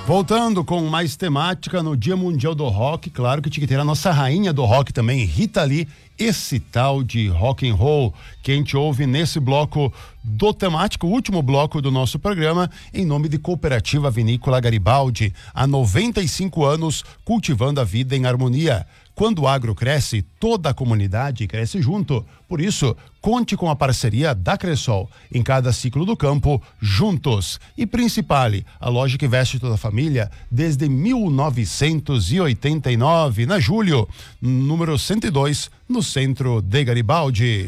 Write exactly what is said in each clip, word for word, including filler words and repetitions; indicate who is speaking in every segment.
Speaker 1: Voltando com mais temática no Dia Mundial do Rock, claro que tinha que ter a nossa rainha do rock também, Rita Lee, esse tal de rock and roll que a gente ouve nesse bloco do temático, o último bloco do nosso programa, em nome de Cooperativa Vinícola Garibaldi, há noventa e cinco anos cultivando a vida em harmonia. Quando o agro cresce, toda a comunidade cresce junto. Por isso, conte com a parceria da Cressol. Em cada ciclo do campo, juntos. E Principale, a loja que veste toda a família desde mil novecentos e oitenta e nove, na Júlio, número cento e dois, no centro de Garibaldi.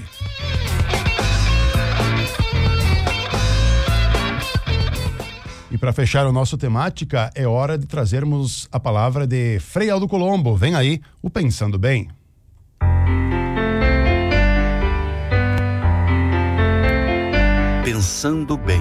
Speaker 1: E para fechar o nosso temática, é hora de trazermos a palavra de Frei Aldo Colombo. Vem aí o Pensando Bem.
Speaker 2: Pensando Bem.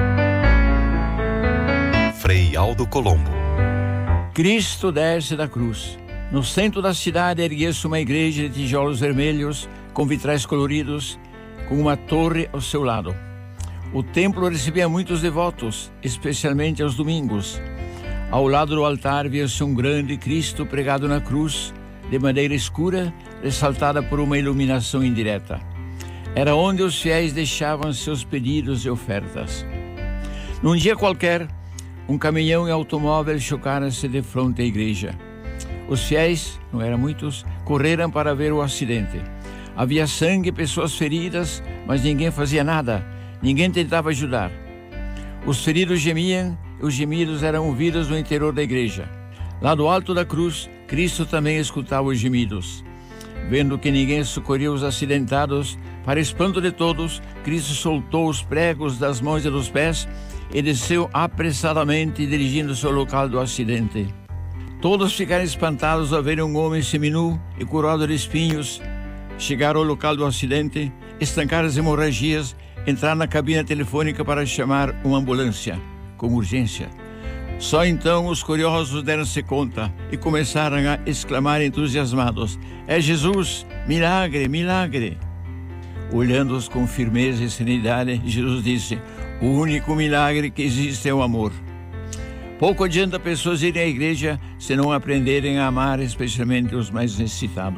Speaker 2: Frei Aldo Colombo.
Speaker 3: Cristo desce da cruz. No centro da cidade ergueu-se uma igreja de tijolos vermelhos, com vitrais coloridos, com uma torre ao seu lado. O templo recebia muitos devotos, especialmente aos domingos. Ao lado do altar via-se um grande Cristo pregado na cruz, de madeira escura, ressaltada por uma iluminação indireta. Era onde os fiéis deixavam seus pedidos e ofertas. Num dia qualquer, um caminhão e automóvel chocaram-se de frente à igreja. Os fiéis, não eram muitos, correram para ver o acidente. Havia sangue e pessoas feridas, mas ninguém fazia nada. Ninguém tentava ajudar. Os feridos gemiam e os gemidos eram ouvidos no interior da igreja. Lá do alto da cruz, Cristo também escutava os gemidos. Vendo que ninguém socorria os acidentados, para espanto de todos, Cristo soltou os pregos das mãos e dos pés e desceu apressadamente, dirigindo-se ao local do acidente. Todos ficaram espantados ao ver um homem seminu e curado de espinhos. Chegaram ao local do acidente, estancaram as hemorragias, entrar na cabina telefônica para chamar uma ambulância, com urgência. Só então os curiosos deram-se conta e começaram a exclamar entusiasmados: é Jesus! Milagre, milagre! Olhando-os com firmeza e serenidade, Jesus disse: o único milagre que existe é o amor. Pouco adianta pessoas irem à igreja se não aprenderem a amar, especialmente os mais necessitados.